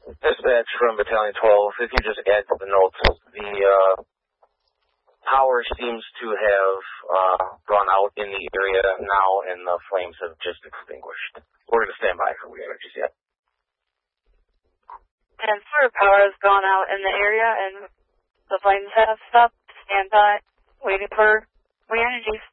Dispatch from Battalion 12, if you just add to the notes, the power seems to have gone out in the area now, and the flames have just extinguished. We're going to stand by for re-energies yet. And sewer power has gone out in the area, and the flames have stopped. Stand by, waiting for re-energies.